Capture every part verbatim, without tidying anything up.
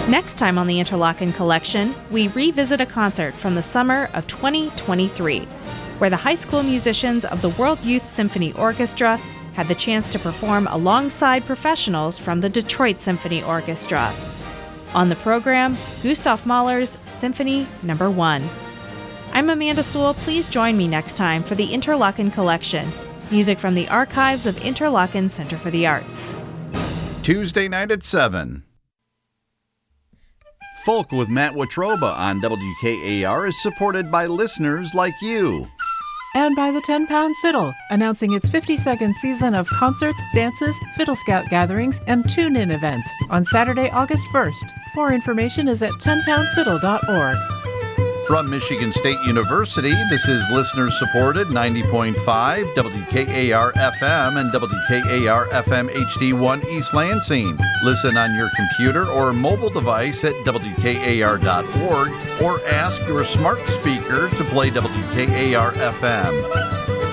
Next time on the Interlochen Collection, we revisit a concert from the summer of twenty twenty-three, where the high school musicians of the World Youth Symphony Orchestra had the chance to perform alongside professionals from the Detroit Symphony Orchestra. On the program, Gustav Mahler's Symphony Number One. I'm Amanda Sewell. Please join me next time for the Interlochen Collection, music from the archives of Interlochen Center for the Arts. Tuesday night at seven. Folk with Matt Watroba on W K A R is supported by listeners like you. And by the ten pound Fiddle, announcing its fifty-second season of concerts, dances, Fiddle Scout gatherings, and tune-in events on Saturday, August first. More information is at ten pound fiddle dot org. From Michigan State University, this is listener-supported ninety point five W K A R F M and W K A R F M H D one East Lansing. Listen on your computer or mobile device at W K A R dot org or ask your smart speaker to play W K A R F M.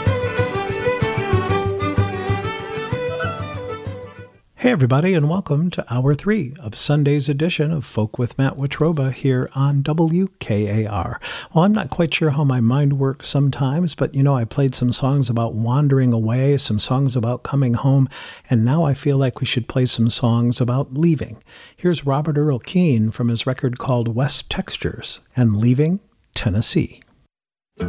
Hey everybody, and welcome to Hour three of Sunday's edition of Folk with Matt Watroba here on W K A R. Well, I'm not quite sure how my mind works sometimes, but you know, I played some songs about wandering away, some songs about coming home, and now I feel like we should play some songs about leaving. Here's Robert Earl Keen from his record called West Textures and Leaving Tennessee.